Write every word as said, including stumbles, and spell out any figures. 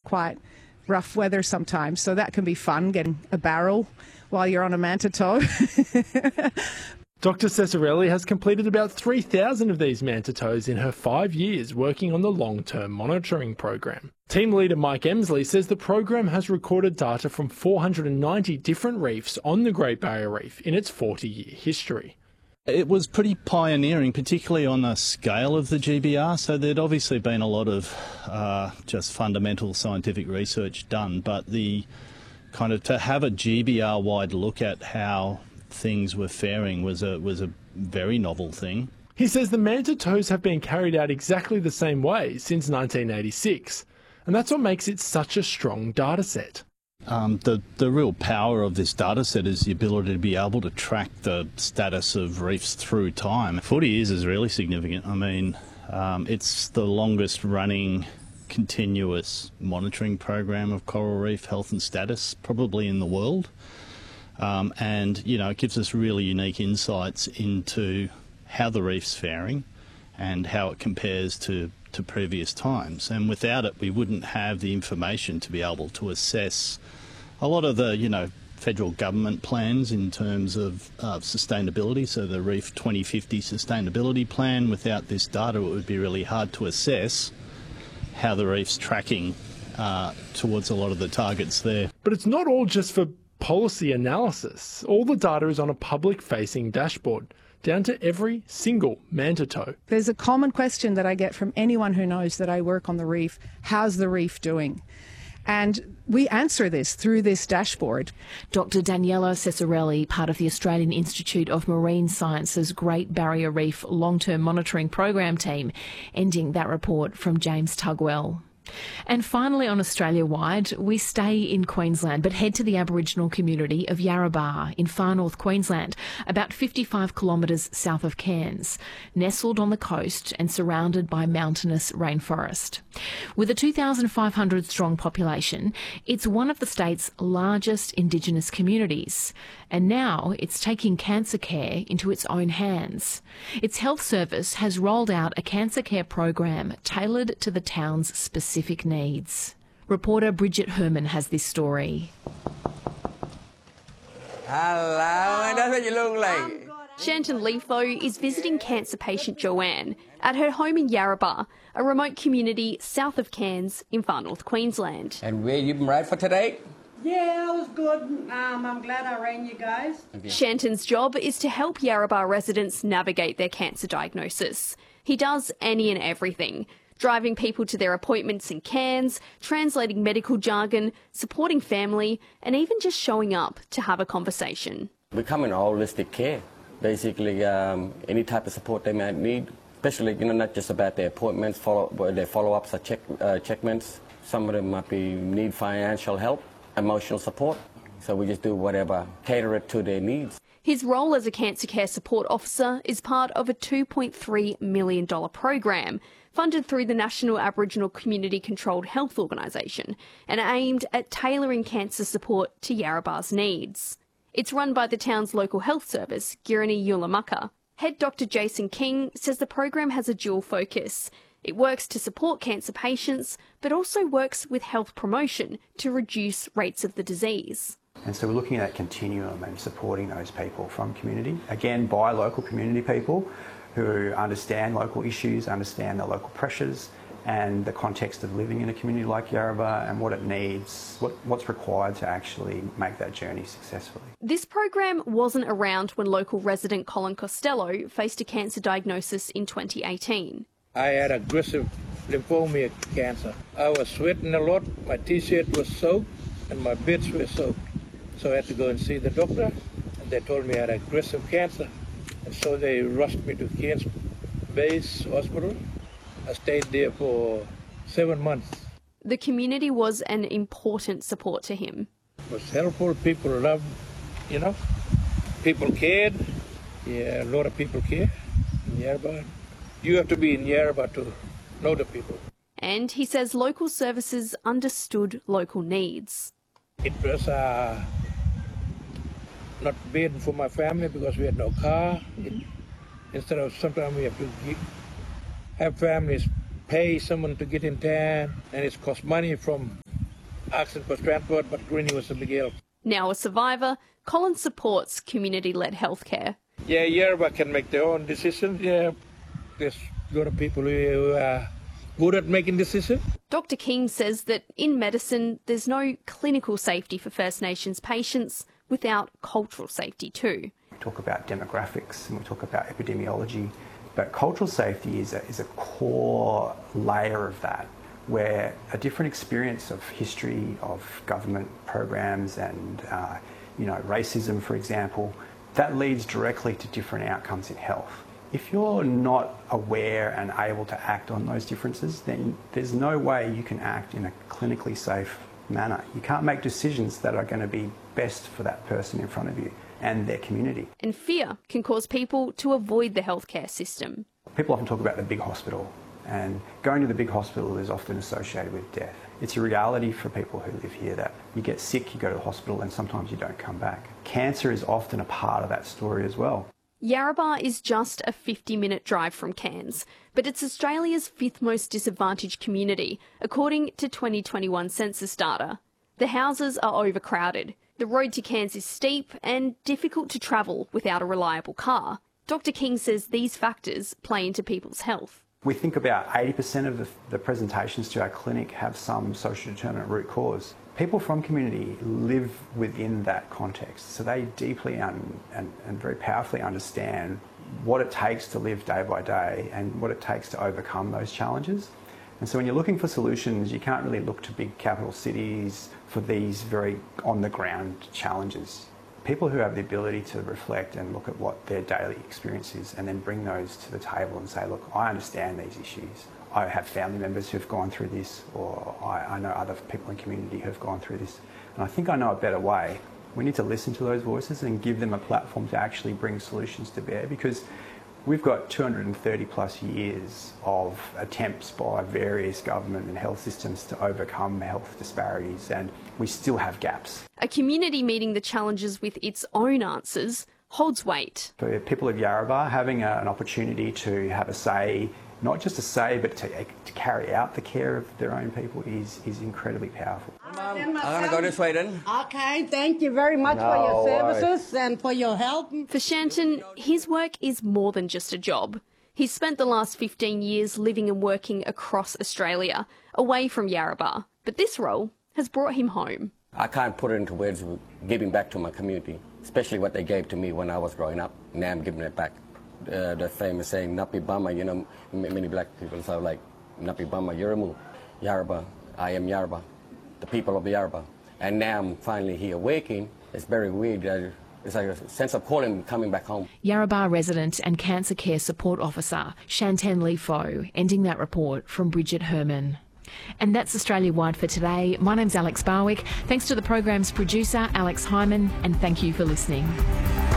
quite rough weather sometimes, so that can be fun, getting a barrel while you're on a manta tow. Doctor Cesarelli has completed about three thousand of these manta tows in her five years working on the long-term monitoring program. Team leader Mike Emsley says the program has recorded data from four hundred ninety different reefs on the Great Barrier Reef in its forty-year history. It was pretty pioneering, particularly on the scale of the G B R, so there'd obviously been a lot of uh, just fundamental scientific research done, but the kind of to have a G B R-wide look at how things were faring was a was a very novel thing. He says the manta tows have been carried out exactly the same way since nineteen eighty-six, and that's what makes it such a strong data set. Um, the, the real power of this data set is the ability to be able to track the status of reefs through time. forty years is really significant. I mean, um, it's the longest running continuous monitoring program of coral reef health and status probably in the world. Um, and, you know, it gives us really unique insights into how the reef's faring and how it compares to, to previous times. And without it, we wouldn't have the information to be able to assess a lot of the, you know, federal government plans in terms of uh, sustainability. So the Reef twenty fifty Sustainability Plan, without this data, it would be really hard to assess how the reef's tracking uh, towards a lot of the targets there. But it's not all just for policy analysis. All the data is on a public-facing dashboard, down to every single manta tow. There's a common question that I get from anyone who knows that I work on the reef: how's the reef doing? And we answer this through this dashboard. Doctor Daniela Cesarelli, part of the Australian Institute of Marine Sciences Great Barrier Reef Long-Term Monitoring Program team, ending that report from James Tugwell. And finally, on Australia-wide, we stay in Queensland but head to the Aboriginal community of Yarrabah in far north Queensland, about fifty-five kilometres south of Cairns, nestled on the coast and surrounded by mountainous rainforest. With a two thousand five hundred strong population, it's one of the state's largest Indigenous communities, and now it's taking cancer care into its own hands. Its health service has rolled out a cancer care program tailored to the town's specific needs. Reporter Bridget Herman has this story. Hello, that's what you look like. Shanton Leafo is visiting cancer patient Joanne at her home in Yarrabah, a remote community south of Cairns in far north Queensland. And where you been right for today? Yeah, I was good. Um, I'm glad I rang you guys. Okay. Shanton's job is to help Yarrabah residents navigate their cancer diagnosis. He does any and everything: driving people to their appointments in Cairns, translating medical jargon, supporting family, and even just showing up to have a conversation. We come in holistic care. Basically, um, any type of support they might need, especially, you know, not just about their appointments, follow, their follow-ups or check, uh, checkments. Some of them might be need financial help, emotional support. So we just do whatever, cater it to their needs. His role as a cancer care support officer is part of a two point three million dollars program funded through the National Aboriginal Community Controlled Health Organisation and aimed at tailoring cancer support to Yarrabah's needs. It's run by the town's local health service, Girrini Yulamukka. Head Doctor Jason King says the program has a dual focus. It works to support cancer patients, but also works with health promotion to reduce rates of the disease. And so we're looking at that continuum and supporting those people from community, again by local community people who understand local issues, understand the local pressures and the context of living in a community like Yarrabah and what it needs, what, what's required to actually make that journey successfully. This program wasn't around when local resident Colin Costello faced a cancer diagnosis in twenty eighteen. I had aggressive lymphoma cancer. I was sweating a lot, my t-shirt was soaked and my beds were soaked. So I had to go and see the doctor, and they told me I had aggressive cancer. And so they rushed me to Cairns Base Hospital. I stayed there for seven months. The community was an important support to him. It was helpful, people loved, you know, people cared. Yeah, a lot of people care in Yarrabah. You have to be in Yarrabah to know the people. And he says local services understood local needs. It was uh, not bad for my family because we had no car. It, instead of sometimes we have to get, have families pay someone to get in town, and it costs money from asking for transport, but Greenie was a big help. Now a survivor, Colin supports community-led healthcare. Yeah, Yarrabah can make their own decisions. Yeah, there's a lot of people who are good at making decisions. Doctor King says that in medicine, there's no clinical safety for First Nations patients without cultural safety too. We talk about demographics and we talk about epidemiology, but cultural safety is a, is a core layer of that, where a different experience of history, of government programs and uh, you know, racism, for example, that leads directly to different outcomes in health. If you're not aware and able to act on those differences, then there's no way you can act in a clinically safe manner. You can't make decisions that are going to be best for that person in front of you and their community. And fear can cause people to avoid the healthcare system. People often talk about the big hospital, and going to the big hospital is often associated with death. It's a reality for people who live here that you get sick, you go to the hospital, and sometimes you don't come back. Cancer is often a part of that story as well. Yarrabah is just a fifty minute drive from Cairns, but it's Australia's fifth most disadvantaged community, according to twenty twenty-one census data. The houses are overcrowded, the road to Cairns is steep and difficult to travel without a reliable car. Doctor King says these factors play into people's health. We think about eighty percent of the, the presentations to our clinic have some social determinant root cause. People from community live within that context, so they deeply un, and, and very powerfully understand what it takes to live day by day and what it takes to overcome those challenges. And so when you're looking for solutions, you can't really look to big capital cities for these very on-the-ground challenges. People who have the ability to reflect and look at what their daily experience is and then bring those to the table and say, look, I understand these issues. I have family members who've gone through this, or I, I know other people in community who've gone through this. And I think I know a better way. We need to listen to those voices and give them a platform to actually bring solutions to bear, because we've got two hundred thirty plus years of attempts by various government and health systems to overcome health disparities, and we still have gaps. A community meeting the challenges with its own answers holds weight. For people of Yarrabah, having a, an opportunity to have a say, not just to say, but to, to carry out the care of their own people is, is incredibly powerful. Mom, I'm going to go this way then. Okay, thank you very much No for your worries. services and for your help. For Shanton, his work is more than just a job. He's spent the last fifteen years living and working across Australia, away from Yarrabah. But this role has brought him home. I can't put it into words, giving back to my community, especially what they gave to me when I was growing up. Now I'm giving it back. Uh, the famous saying, Napi Bama, you know, many black people say like, Napi Bama, Yuramu, Yarrabah, I am Yarrabah, the people of Yarrabah. And now I'm finally here waking. It's very weird. Uh, it's like a sense of calling, coming back home. Yarrabah resident and cancer care support officer Shantan Lee Fo, ending that report from Bridget Herman. And that's Australia-wide for today. My name's Alex Barwick. Thanks to the program's producer, Alex Hyman, and thank you for listening.